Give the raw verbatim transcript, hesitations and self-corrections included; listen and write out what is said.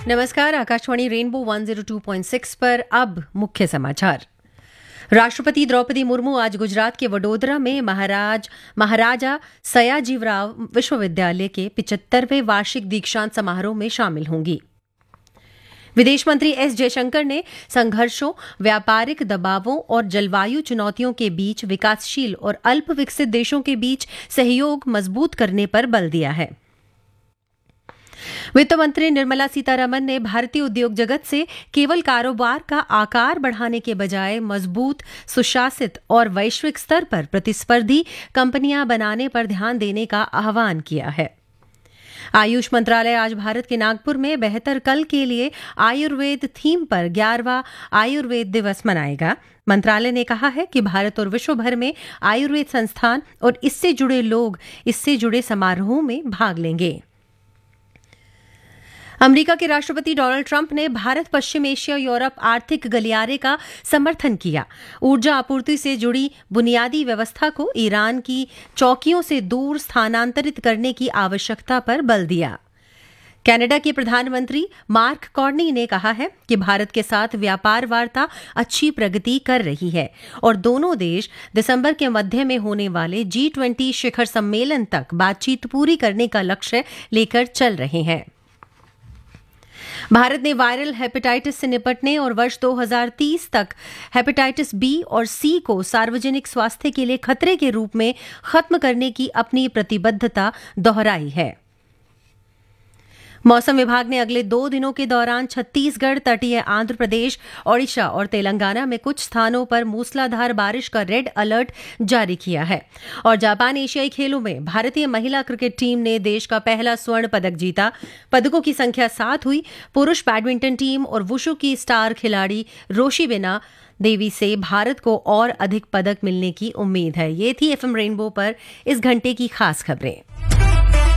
नमस्कार, आकाशवाणी रेनबो एक सौ दो पॉइंट छह पर अब मुख्य समाचार। राष्ट्रपति द्रौपदी मुर्मू आज गुजरात के वडोदरा में महाराज महाराजा सयाजीराव विश्वविद्यालय के पिचहत्तरवें वार्षिक दीक्षांत समारोह में शामिल होंगी। विदेश मंत्री एस जयशंकर ने संघर्षों, व्यापारिक दबावों और जलवायु चुनौतियों के बीच विकासशील और अल्प विकसित देशों के बीच सहयोग मजबूत करने पर बल दिया है। वित्त मंत्री निर्मला सीतारमण ने भारतीय उद्योग जगत से केवल कारोबार का आकार बढ़ाने के बजाय मजबूत, सुशासित और वैश्विक स्तर पर प्रतिस्पर्धी कंपनियां बनाने पर ध्यान देने का आह्वान किया है। आयुष मंत्रालय आज भारत के नागपुर में बेहतर कल के लिए आयुर्वेद थीम पर ग्यारहवां आयुर्वेद दिवस मनाएगा। मंत्रालय ने कहा है कि भारत और विश्व भर में आयुर्वेद संस्थान और इससे जुड़े लोग इससे जुड़े समारोहों में भाग लेंगे। अमेरिका के राष्ट्रपति डोनाल्ड ट्रंप ने भारत, पश्चिम एशिया, यूरोप आर्थिक गलियारे का समर्थन किया। ऊर्जा आपूर्ति से जुड़ी बुनियादी व्यवस्था को ईरान की चौकियों से दूर स्थानांतरित करने की आवश्यकता पर बल दिया। कनाडा के प्रधानमंत्री मार्क कार्नी ने कहा है कि भारत के साथ व्यापार वार्ता अच्छी प्रगति कर रही है और दोनों देश दिसंबर के मध्य में होने वाले जी ट्वेंटी शिखर सम्मेलन तक बातचीत पूरी करने का लक्ष्य लेकर चल रहे हैं। भारत ने वायरल हेपेटाइटिस से निपटने और वर्ष दो हज़ार तीस तक हेपेटाइटिस बी और सी को सार्वजनिक स्वास्थ्य के लिए खतरे के रूप में खत्म करने की अपनी प्रतिबद्धता दोहराई है। मौसम विभाग ने अगले दो दिनों के दौरान छत्तीसगढ़, तटीय आंध्र प्रदेश, ओडिशा और तेलंगाना में कुछ स्थानों पर मूसलाधार बारिश का रेड अलर्ट जारी किया है। और जापान एशियाई खेलों में भारतीय महिला क्रिकेट टीम ने देश का पहला स्वर्ण पदक जीता। पदकों की संख्या सात हुई। पुरुष बैडमिंटन टीम और वुशु की स्टार खिलाड़ी रोशिबिना देवी से भारत को और अधिक पदक मिलने की उम्मीद है। ये थी एफएम रेनबो पर इस घंटे की खास खबरें।